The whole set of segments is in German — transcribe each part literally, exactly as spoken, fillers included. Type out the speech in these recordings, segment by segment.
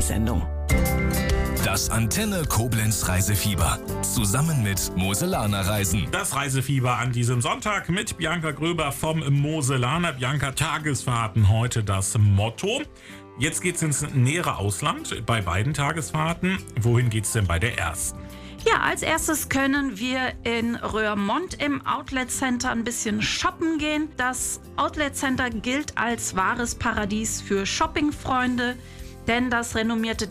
Werbesendung. Das Antenne Koblenz Reisefieber. Zusammen mit Moselaner Reisen. Das Reisefieber an diesem Sonntag mit Bianca Gröber vom Moselaner. Bianca, Tagesfahrten heute das Motto. Jetzt geht's ins nähere Ausland bei beiden Tagesfahrten. Wohin geht's denn bei der ersten? Ja, als erstes können wir in Roermond im Outlet Center ein bisschen shoppen gehen. Das Outlet Center gilt als wahres Paradies für Shoppingfreunde, denn das renommierte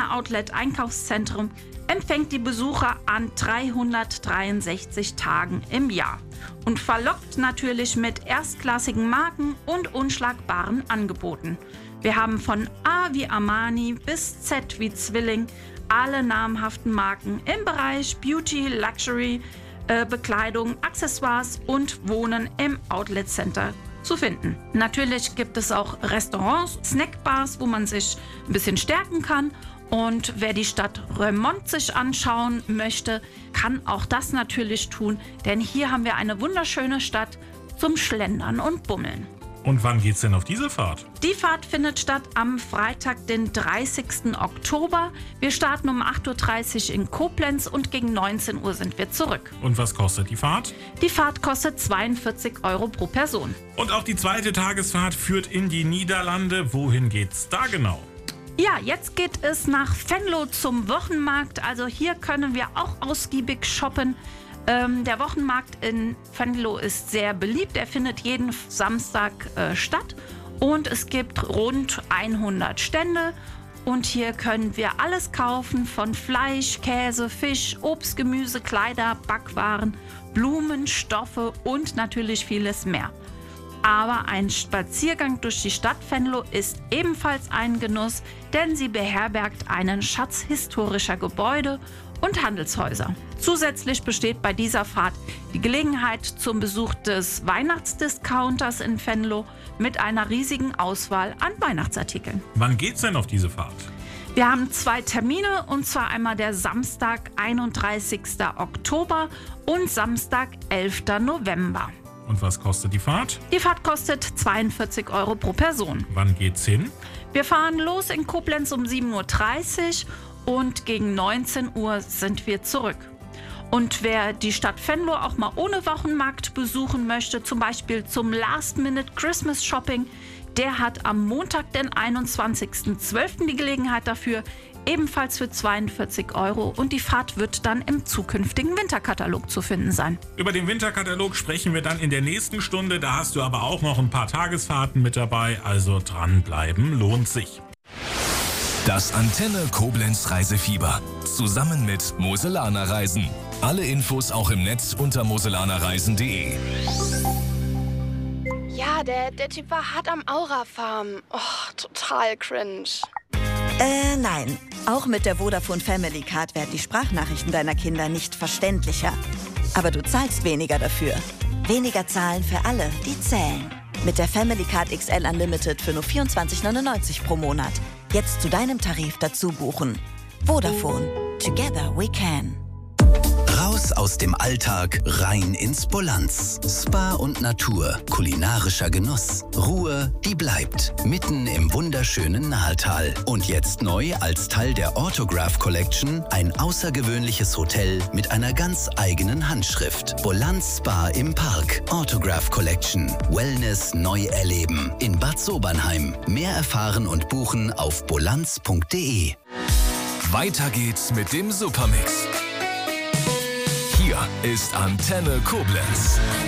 Designer-Outlet-Einkaufszentrum empfängt die Besucher an dreihundertdreiundsechzig Tagen im Jahr und verlockt natürlich mit erstklassigen Marken und unschlagbaren Angeboten. Wir haben von A wie Armani bis Z wie Zwilling alle namhaften Marken im Bereich Beauty, Luxury, äh, Bekleidung, Accessoires und Wohnen im Outlet Center zu finden. Natürlich gibt es auch Restaurants, Snackbars, wo man sich ein bisschen stärken kann. Und wer die Stadt Roermond sich anschauen möchte, kann auch das natürlich tun, denn hier haben wir eine wunderschöne Stadt zum Schlendern und Bummeln. Und wann geht's denn auf diese Fahrt? Die Fahrt findet statt am Freitag, den dreißigsten Oktober. Wir starten um acht Uhr dreißig in Koblenz und gegen neunzehn Uhr sind wir zurück. Und was kostet die Fahrt? Die Fahrt kostet zweiundvierzig Euro pro Person. Und auch die zweite Tagesfahrt führt in die Niederlande. Wohin geht's da genau? Ja, jetzt geht es nach Venlo zum Wochenmarkt. Also hier können wir auch ausgiebig shoppen. Ähm, der Wochenmarkt in Venlo ist sehr beliebt. Er findet jeden Samstag äh, statt und es gibt rund hundert Stände. Und hier können wir alles kaufen, von Fleisch, Käse, Fisch, Obst, Gemüse, Kleider, Backwaren, Blumen, Stoffe und natürlich vieles mehr. Aber ein Spaziergang durch die Stadt Venlo ist ebenfalls ein Genuss, denn sie beherbergt einen Schatz historischer Gebäude und Handelshäuser. Zusätzlich besteht bei dieser Fahrt die Gelegenheit zum Besuch des Weihnachtsdiscounters in Venlo mit einer riesigen Auswahl an Weihnachtsartikeln. Wann geht's denn auf diese Fahrt? Wir haben zwei Termine, und zwar einmal der Samstag, einunddreißigsten Oktober und Samstag, elften November. Und was kostet die Fahrt? Die Fahrt kostet zweiundvierzig Euro pro Person. Wann geht's hin? Wir fahren los in Koblenz um sieben Uhr dreißig und gegen neunzehn Uhr sind wir zurück. Und wer die Stadt Venlo auch mal ohne Wochenmarkt besuchen möchte, zum Beispiel zum Last-Minute-Christmas-Shopping, der hat am Montag, den einundzwanzigsten zwölften die Gelegenheit dafür, ebenfalls für zweiundvierzig Euro, und die Fahrt wird dann im zukünftigen Winterkatalog zu finden sein. Über den Winterkatalog sprechen wir dann in der nächsten Stunde. Da hast du aber auch noch ein paar Tagesfahrten mit dabei, also dranbleiben lohnt sich. Das Antenne Koblenz Reisefieber. Zusammen mit Moselaner Reisen. Alle Infos auch im Netz unter moselanerreisen punkt de. Ja, der, der Typ war hart am Aura-Farm. Oh, total cringe. Äh, nein. Auch mit der Vodafone Family Card werden die Sprachnachrichten deiner Kinder nicht verständlicher. Aber du zahlst weniger dafür. Weniger zahlen für alle, die zählen. Mit der Family Card X L Unlimited für nur vierundzwanzig neunundneunzig pro Monat. Jetzt zu deinem Tarif dazu buchen. Vodafone. Together we can. Raus aus dem Alltag, rein ins Bolanz. Spa und Natur, kulinarischer Genuss. Ruhe, die bleibt. Mitten im wunderschönen Nahetal. Und jetzt neu als Teil der Autograph Collection ein außergewöhnliches Hotel mit einer ganz eigenen Handschrift. Bolanz Spa im Park. Autograph Collection. Wellness neu erleben. In Bad Sobernheim. Mehr erfahren und buchen auf bolanz punkt de. Weiter geht's mit dem Supermix. Hier ist Antenne Koblenz.